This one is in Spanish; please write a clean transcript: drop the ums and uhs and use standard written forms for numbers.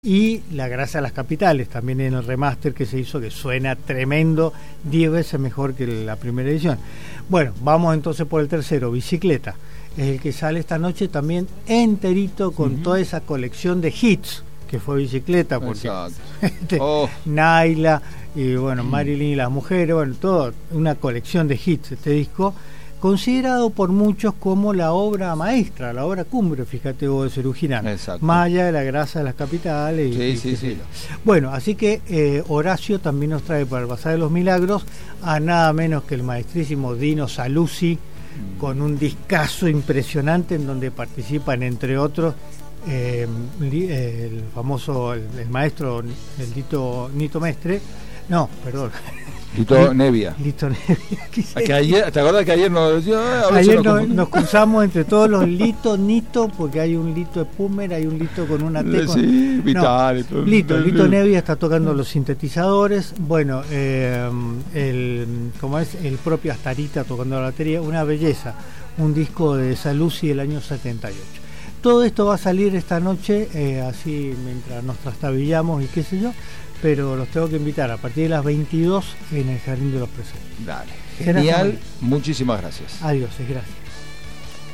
Y La Grasa de las Capitales, también en el remaster que se hizo, que suena tremendo, 10 veces mejor que la primera edición. Bueno, vamos entonces por el tercero, Bicicleta. Es el que sale esta noche también enterito con toda esa colección de hits que fue Bicicleta, porque Naila y bueno, Marilyn y las mujeres, bueno, todo una colección de hits este disco, considerado por muchos como la obra maestra, la obra cumbre, fíjate vos, de Serú Girán, más allá de La Grasa de las Capitales. Sí. Bueno, así que Horacio también nos trae para el Bazar de los Milagros a nada menos que el maestrísimo Dino Saluzzi, con un discazo impresionante en donde participan, entre otros, el famoso, el maestro, el Nito Mestre, no, perdón, Lito Nevia. ¿Te acuerdas que ayer nos cruzamos entre todos los Lito, Nito, porque hay un Lito Spumer, hay un Lito con una T. Sí, Vital. No, Lito Nevia está tocando los sintetizadores. Bueno, como es el propio Astarita tocando la batería, una belleza. Un disco de Saluzzi del año 78. Todo esto va a salir esta noche, así mientras nos trastabillamos y qué sé yo. Pero los tengo que invitar a partir de las 22 en el Jardín de los Presentes. Dale, genial, muchísimas gracias. Adiós, gracias.